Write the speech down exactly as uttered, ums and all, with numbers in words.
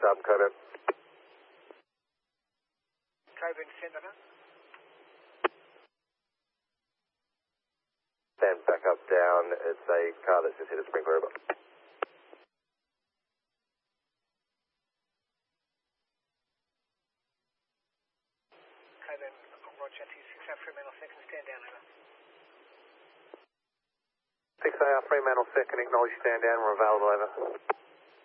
stop, Coburn. Coburn, send on. Stand back up, down. It's a car that's just hit a sprinkler. Over. Coburn, Roger, two six oh Fremantle second, stand down, over. six A R Fremantle second, acknowledge stand down, we're available, over.